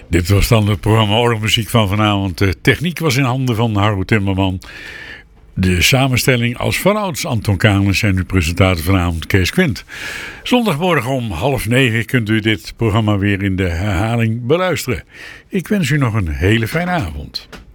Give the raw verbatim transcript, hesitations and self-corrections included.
Dit was dan het programma Orgelmuziek van vanavond. De techniek was in handen van Harro Timmerman. De samenstelling als vanouds Anton Kamers en uw presentator vanavond Kees Quint. Zondagmorgen om half negen kunt u dit programma weer in de herhaling beluisteren. Ik wens u nog een hele fijne avond.